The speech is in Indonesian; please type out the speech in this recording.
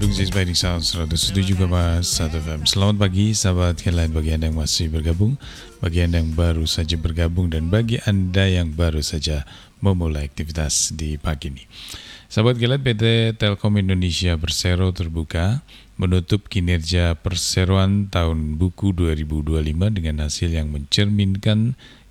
Bandung Inspiring Sound 107,1 FM. Selamat pagi sahabat Headline, bagi Anda yang masih bergabung, bagi Anda yang baru saja bergabung, dan bagi Anda yang baru saja memulai aktivitas di pagi ini. Sahabat Headline, PT Telkom Indonesia Persero terbuka menutup kinerja perseroan tahun buku 2025 dengan hasil yang mencerminkan